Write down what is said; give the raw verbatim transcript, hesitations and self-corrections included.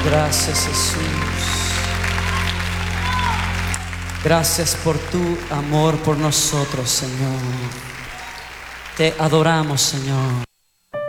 Gracias, Jesús. Gracias por tu amor por nosotros, Señor. Te adoramos, Señor.